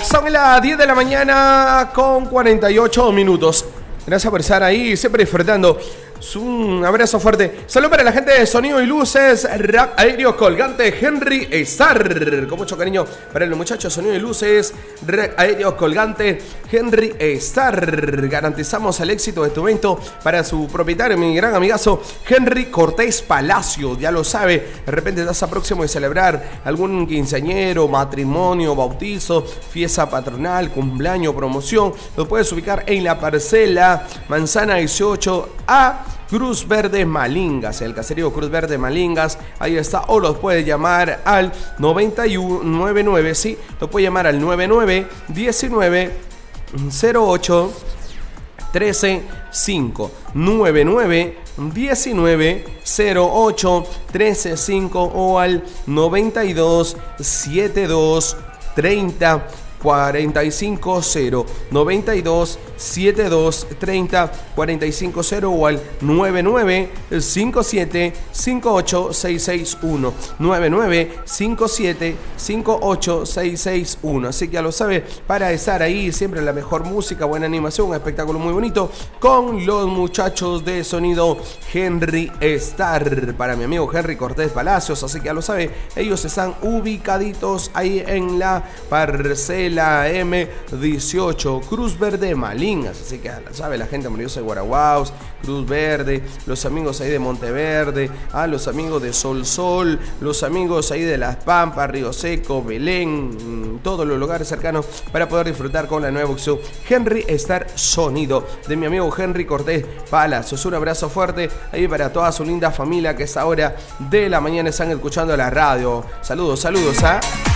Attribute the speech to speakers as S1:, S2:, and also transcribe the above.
S1: Son las 10 de la mañana con 48 minutos. Gracias por estar ahí, siempre disfrutando. Un abrazo fuerte. Saludos para la gente de Sonido y Luces, Rack Aéreo Colgante, Henry Star. Con mucho cariño para los muchachos Sonido y Luces, Rack Aéreo Colgante, Henry Star. Garantizamos el éxito de tu evento para su propietario, mi gran amigazo Henry Cortés Palacio. Ya lo sabe, de repente estás a próximo de celebrar algún quinceañero, matrimonio, bautizo, fiesta patronal, cumpleaños, promoción. Lo puedes ubicar en la parcela Manzana 18A, Cruz Verde Malingas, el caserío Cruz Verde Malingas, ahí está, o los puede llamar al 99, sí, lo puede llamar al 99 19 08 13 5 99 19 08 13 5 o al 92 72 30 450 92 72 30 450 o al 99 57 58 661 99 57 58 661. Así que ya lo sabe, para estar ahí siempre la mejor música, buena animación, un espectáculo muy bonito con los muchachos de Sonido Henry Star, para mi amigo Henry Cortés Palacios. Así que ya lo sabe, ellos están ubicaditos ahí en la parcela M18, Cruz Verde Malingas. Así que ya sabe, la gente maravillosa de Guaraguaos, Cruz Verde, los amigos ahí de Monteverde, los amigos de Sol, los amigos ahí de Las Pampas, Río Seco, Belén, todos los lugares cercanos para poder disfrutar con la nueva opción Henry Star Sonido de mi amigo Henry Cortés Palacios. Un abrazo fuerte ahí para toda su linda familia que a esta hora de la mañana están escuchando la radio. Saludos,